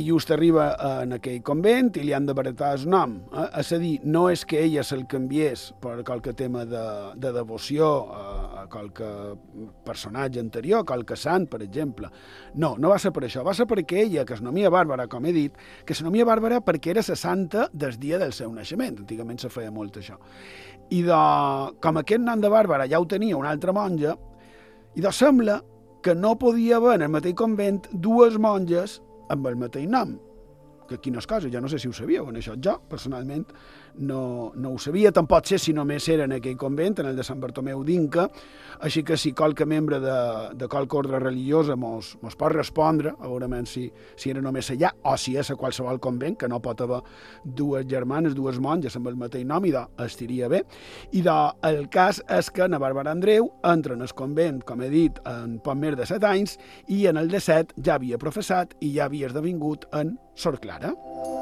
just arriba en aquell convent i li han de baratar el nom. És a dir, no és que ella se'l canviés per qualque tema de devoció a qualque personatge anterior, qualque sant, per exemple. No va ser per això. Va ser perquè ella, que es nomia Bàrbara, com he dit, que se nomia Bàrbara perquè era la santa del dia del seu naixement. Antigament se feia molt això. I com aquest nom de Bàrbara ja ho tenia una altra monja, i sembla que no podia haver en el mateix convent dues monges amb el mateix nom. Que quines coses, jo no sé si ho sabíeu, en això jo, personalment, no ho sabia, tampoc sé si només era en aquell convent, en el de Sant Bartomeu d'Inca, així que si qualque membre de qualque ordre religiosa mos pot respondre, a veure si era només allà, o si és a qualsevol convent, que no pot haver dues germanes, dues monges amb el mateix nom, i estaria bé. I el cas és que na Bàrbara Andreu entra en el convent, com he dit, en poc més de 7 anys, i en el de 7 ja havia professat i ja havia esdevingut en Sor Clara.